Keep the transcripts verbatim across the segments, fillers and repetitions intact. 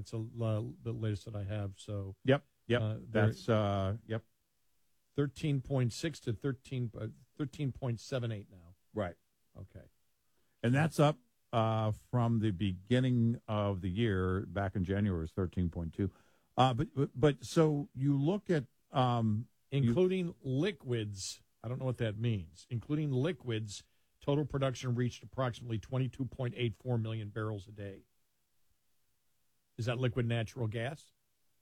That's a uh, the latest that I have. So Yep, yep. uh, That's uh, yep. thirteen point six to thirteen, uh, thirteen point seven eight now. Right. Okay. And that's up uh, from the beginning of the year. Back in January, it was thirteen point two. Uh, but, but but so you look at um, including you, liquids. I don't know what that means. Including liquids, total production reached approximately twenty-two point eight four million barrels a day. Is that liquid natural gas?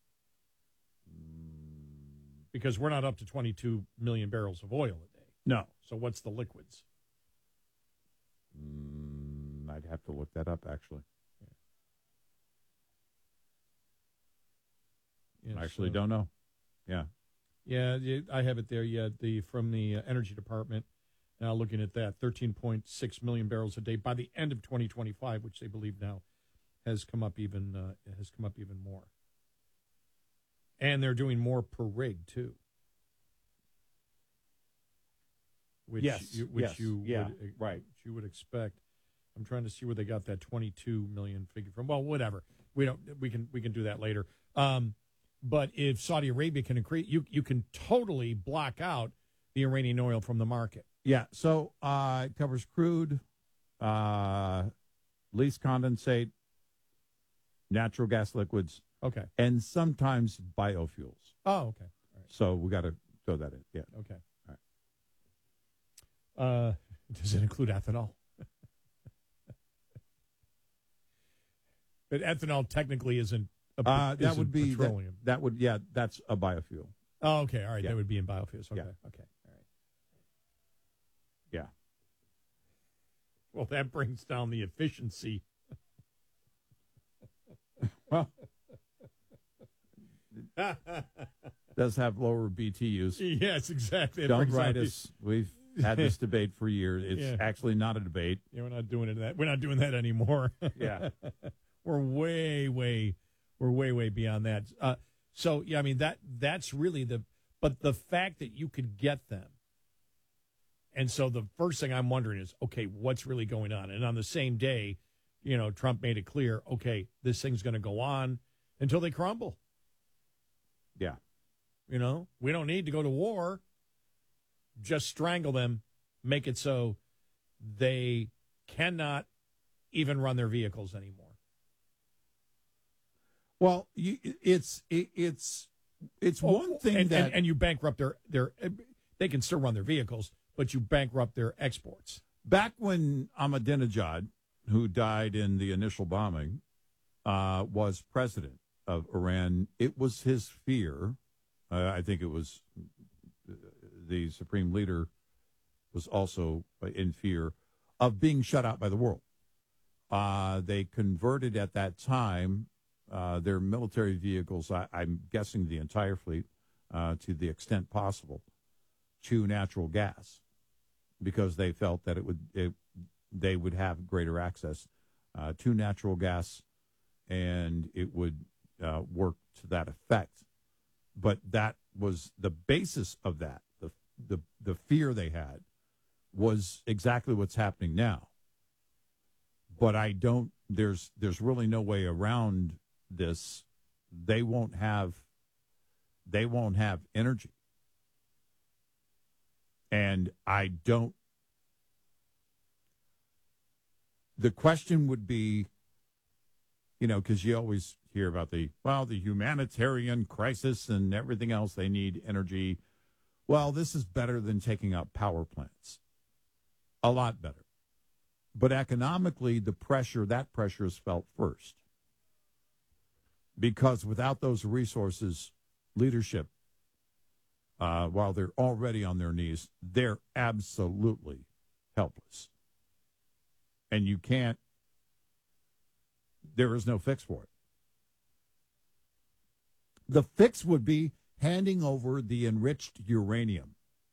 Because we're not up to twenty-two million barrels of oil a day. No. So what's the liquids? Mm, I'd have to look that up, actually. Yeah. I actually so, don't know. Yeah. Yeah, I have it there. Yeah, the from the uh, Energy Department. Now looking at that, thirteen point six million barrels a day by the end of twenty twenty-five, which they believe now has come up even uh, has come up even more. And they're doing more per rig too. Which yes, you, which yes, you yeah, would, right. Which you would expect. I'm trying to see where they got that twenty-two million figure from. Well, whatever. We don't. We can we can do that later. Um, but if Saudi Arabia can increase, you you can totally block out the Iranian oil from the market. Yeah. So uh, it covers crude, uh, least condensate, natural gas liquids. Okay. And sometimes biofuels. Oh, okay. All right. So we got to throw that in. Yeah. Okay. All right. Uh, does it include ethanol? But ethanol technically isn't. A, uh, that isn't would be petroleum. That, that would yeah. That's a biofuel. Oh, okay. All right. Yeah. That would be in biofuels. Okay. Yeah. Okay. All right. Yeah. Well, that brings down the efficiency. Well, does have lower B T Us. Yes, exactly. It Don't write the... us. We've had this debate for years. It's yeah. actually not a debate. Yeah, we're not doing it. That we're not doing that anymore. Yeah, we're way, way, we're way, way beyond that. Uh, so yeah, I mean that that's really the. But the fact that you could get them, and so the first thing I'm wondering is, okay, what's really going on? And on the same day, you know, Trump made it clear, okay, this thing's going to go on until they crumble. Yeah. You know, we don't need to go to war. Just strangle them, make it so they cannot even run their vehicles anymore. Well, you, it's it, it's it's oh, one thing and, that and, and you bankrupt their their they can still run their vehicles, but you bankrupt their exports. Back when Ahmadinejad, who died in the initial bombing, uh, was president of Iran, it was his fear. Uh, I think it was the supreme leader was also in fear of being shut out by the world. Uh, they converted at that time uh, their military vehicles, I, I'm guessing the entire fleet, uh, to the extent possible, to natural gas because they felt that it would it, they would have greater access uh, to natural gas and it would uh, work to that effect. But that was the basis of that. The, the, the fear they had was exactly what's happening now. But I don't, there's, there's really no way around this. They won't have, they won't have energy. And I don't, the question would be, you know, because you always hear about the, well, the humanitarian crisis and everything else, they need energy. Well, this is better than taking out power plants. A lot better. But economically, the pressure, that pressure is felt first. Because without those resources, leadership, uh, while they're already on their knees, they're absolutely helpless. And you can't, there is no fix for it. The fix would be handing over the enriched uranium.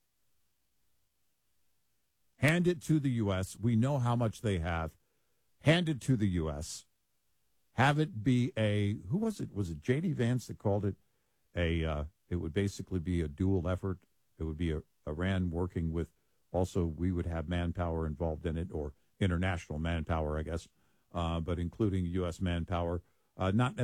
Hand it to the U S. We know how much they have. Hand it to the U S. Have it be a, who was it? Was it J D Vance that called it a, uh, it would basically be a dual effort. It would be a, Iran working with, also we would have manpower involved in it, or international manpower, I guess, uh, but including U S manpower. Uh, not